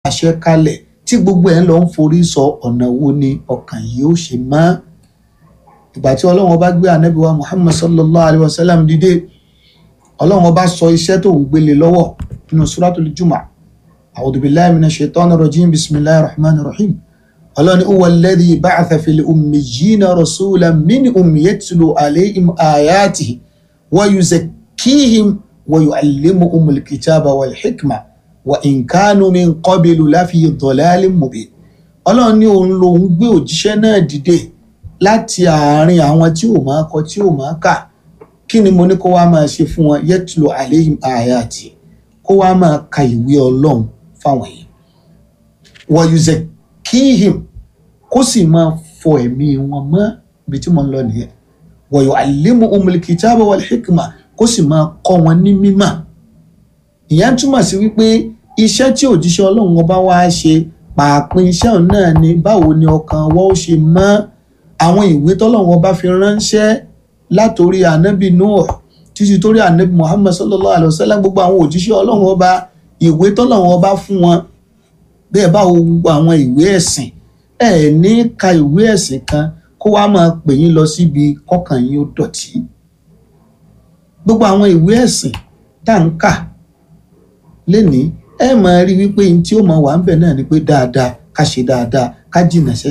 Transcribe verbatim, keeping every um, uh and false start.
àṣẹ kalẹ̀ tí gbogbo ẹ̀ ń lọ ń forí sọ ọ̀nà wo ni ọkàn yìí ó ṣe mọ́. Ìgbà tí Ọlọ́run ọba gbé ànábì wa Muhammad sallallahu alayhi wa sallam dìde, Ọlọ́run ọba sọ iṣẹ́ tó ń gbélé lọ́wọ́ nínú suratul Jumu'ah. A'udhu billahi minash shaitani rajim, bismillahir rahmanir rahim. Ọlọ́run huwa alladhi ba'atha fil ummiyyina rasulan minhum yatlu alayhim ayatihi wa yuzakkihim wa yu'allimuhumul kitaba wal hikma wa in kanu min qablu lafi dhalalin mubin. Ọlọ́run ní òun lòun gbé òjíṣẹ́ náà dìde láti àárín àwọn tí ò máa kọ tí ò máa kà. Kí ni mo ní kó wá máa ṣe fún wọn? Yatlu alayhim ayati, kó wá máa ka ìwé Ọlọ́run fáwọn yìí. Wa yuzakkihim, kó sì máa fọ ẹ̀mí wọn mọ́, ibi tí mo ń lọ nìyẹn. Wa yu'allimuhumul kitaba wal hikma, kó sì máa kọ́ wọn ní mímọ̀. Ìyẹn túmọ̀ sí wípé iṣẹ́ tí òjíṣẹ́ Ọlọ́run ọba wá ṣe, pàápín iṣẹ́ òun náà ni báwo ni ọkàn wa ó ṣe mọ́. Àwọn ìwé tọ́lọ́run ọba fi ránṣẹ́ látòrí ànábì Nuh títí torí ànábì Muhammad sallallahu alayhi wa sallam, gbogbo àwọn òjíṣẹ́ Ọlọ́run ọba, ìwé tọ́lọ́run ọba fún wọn, bẹ́ẹ̀ bá wo gbogbo àwọn ìwé ẹ̀sìn, ẹ̀ ní ka ìwé ẹ̀sìn kan kó wá máa pè yín lọ síbi kọ́kàn yín ó dọ̀tí. Gbogbo àwọn ìwé ẹ̀sìn tá ń kà lénìí, ẹ máa rí wípé ní tí ó máa wà ń bẹ̀ náà ni pé dáadáa ká ṣe dáadáa, ká jìnnà